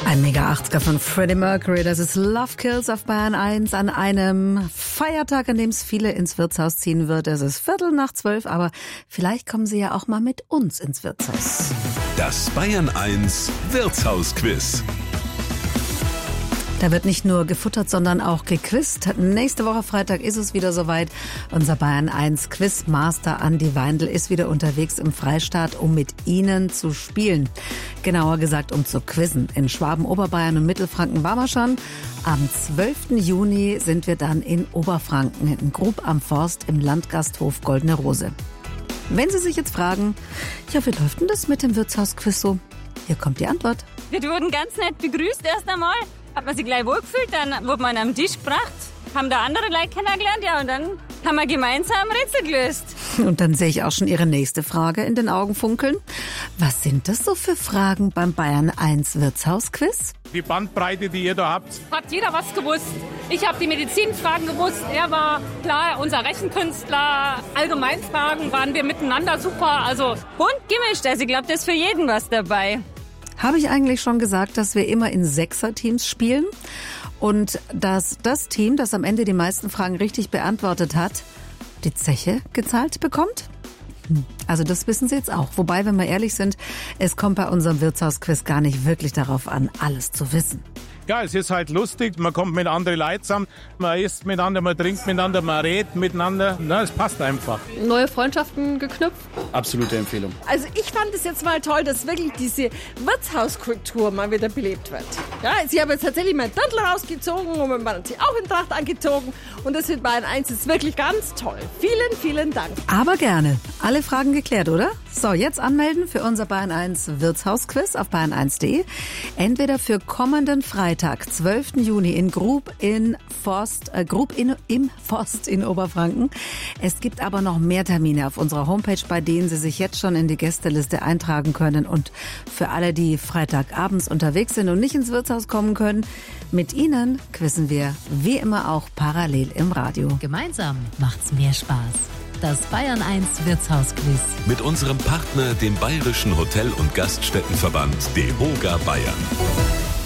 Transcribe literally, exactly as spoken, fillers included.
Ein Mega achtziger von Freddie Mercury, das ist Love Kills auf Bayern eins an einem Feiertag, an dem es viele ins Wirtshaus ziehen wird. Es ist Viertel nach zwölf, aber vielleicht kommen Sie ja auch mal mit uns ins Wirtshaus. Das Bayern eins Wirtshausquiz. Da wird nicht nur gefuttert, sondern auch gequizt. Nächste Woche Freitag ist es wieder soweit. Unser Bayern eins Quizmaster Andi Weindl ist wieder unterwegs im Freistaat, um mit Ihnen zu spielen. Genauer gesagt, um zu quizzen. In Schwaben, Oberbayern und Mittelfranken waren wir schon. Am zwölften Juni sind wir dann in Oberfranken, in Grub am Forst im Landgasthof Goldene Rose. Wenn Sie sich jetzt fragen, ja, wie läuft denn das mit dem Wirtshausquiz so? Hier kommt die Antwort. Wir wurden ganz nett begrüßt erst einmal. Hat man sich gleich wohlgefühlt, dann wurde man am Tisch gebracht, haben da andere Leute kennengelernt, ja, und dann haben wir gemeinsam Rätsel gelöst. Und dann sehe ich auch schon Ihre nächste Frage in den Augen funkeln. Was sind das so für Fragen beim Bayern eins Wirtshausquiz? Die Bandbreite, die ihr da habt. Hat jeder was gewusst. Ich habe die Medizinfragen gewusst, er war klar, unser Rechenkünstler. Allgemeinfragen waren wir miteinander super, also bunt gemischt, also ich glaube, da ist für jeden was dabei. Habe ich eigentlich schon gesagt, dass wir immer in Sechser-Teams spielen und dass das Team, das am Ende die meisten Fragen richtig beantwortet hat, die Zeche gezahlt bekommt? Also das wissen Sie jetzt auch. Wobei, wenn wir ehrlich sind, es kommt bei unserem Wirtshausquiz gar nicht wirklich darauf an, alles zu wissen. Ja, es ist halt lustig, man kommt mit anderen Leuten zusammen, man isst miteinander, man trinkt miteinander, man redet miteinander. Na, es passt einfach. Neue Freundschaften geknüpft. Absolute Empfehlung. Also ich fand es jetzt mal toll, dass wirklich diese Wirtshauskultur mal wieder belebt wird. Ja, Sie haben jetzt tatsächlich mein Dirndl rausgezogen und man hat sich auch in Tracht angezogen und das mit Bayern eins ist wirklich ganz toll. Vielen, vielen Dank. Aber gerne. Alle Fragen geklärt, oder? So, jetzt anmelden für unser Bayern eins Wirtshausquiz auf bayern eins punkt de. Entweder für kommenden Freitag, zwölften Juni in Grub in Forst, äh, Grub in, im Forst in Oberfranken. Es gibt aber noch mehr Termine auf unserer Homepage, bei denen Sie sich jetzt schon in die Gästeliste eintragen können. Und für alle, die Freitagabends unterwegs sind und nicht ins Wirtshaus kommen können, mit Ihnen quizzen wir wie immer auch parallel im Radio. Gemeinsam macht's mehr Spaß. Das Bayern eins Wirtshausquiz. Mit unserem Partner, dem Bayerischen Hotel- und Gaststättenverband, DEHOGA Bayern.